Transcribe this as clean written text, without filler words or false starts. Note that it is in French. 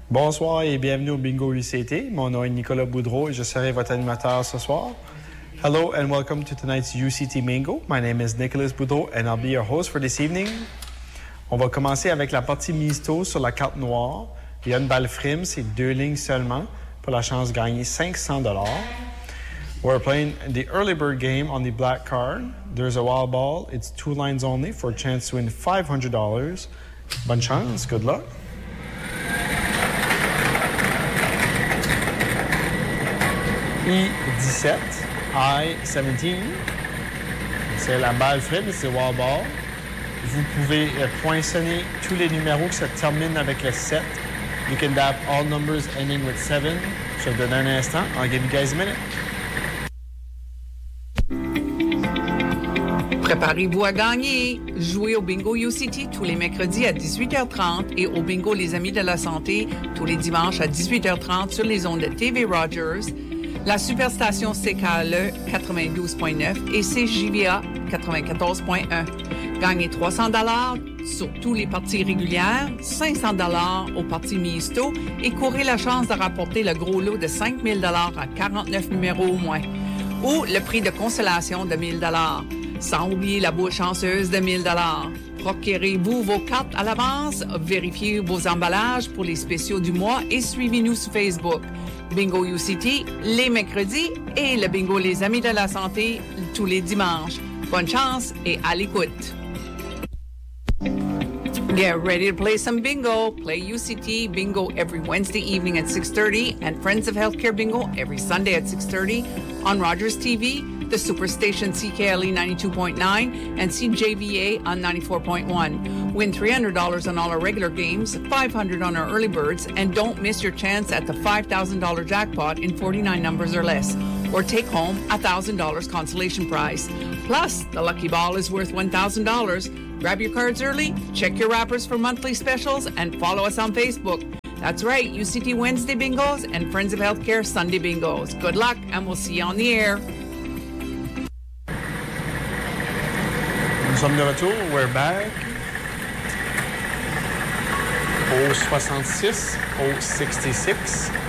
Bonsoir et bienvenue au Bingo UCT. Mon nom est Nicolas Boudreau et je serai votre animateur ce soir. Hello and welcome to tonight's UCT Bingo. My name is Nicolas Boudreau and I'll be your host for this evening. On va commencer avec la partie mise-tôt sur la carte noire. Il y a une balle frime, c'est 2 lignes seulement pour la chance de gagner $500. We're playing the early bird game on the black card. There's a wild ball. It's 2 lines only for a chance to win $500. Bonne chance. Good luck. I-17, I-17. C'est la balle frime, c'est wild ball. Vous pouvez poinçonner tous les numéros qui se terminent avec le 7. You can dab all numbers ending with 7. Je vais vous donner un instant. I'll give you guys a minute. Préparez-vous à gagner. Jouez au Bingo UCT tous les mercredis à 18h30 et au Bingo Les Amis de la Santé tous les dimanches à 18h30 sur les ondes de TV Rogers, la Superstation CKLE 92.9 et CJVA 94.1. Gagnez $300 sur tous les parties régulières, $500 aux parties misto et courez la chance de rapporter le gros lot de $5 000 à 49 numéros au moins. Ou le prix de consolation de $1 000. Sans oublier la boule chanceuse de $1 000. Procurez-vous vos cartes à l'avance, vérifiez vos emballages pour les spéciaux du mois et suivez-nous sur Facebook. Bingo UCT, les mercredis et le Bingo Les Amis de la Santé, tous les dimanches. Bonne chance et à l'écoute. Get ready to play some bingo. Play UCT Bingo every Wednesday evening at 6:30 and Friends of Healthcare Bingo every Sunday at 6:30 on Rogers TV, the Superstation CKLE 92.9 and CJVA on 94.1. Win $300 on all our regular games, $500 on our early birds, and don't miss your chance at the $5,000 jackpot in 49 numbers or less, or take home a $1,000 consolation prize. Plus, the lucky ball is worth $1,000. Grab your cards early, check your wrappers for monthly specials, and follow us on Facebook. That's right, UCT Wednesday Bingos and Friends of Healthcare Sunday Bingos. Good luck, and we'll see you on the air. Nous sommes de retour. We're back. Au 66, au 66.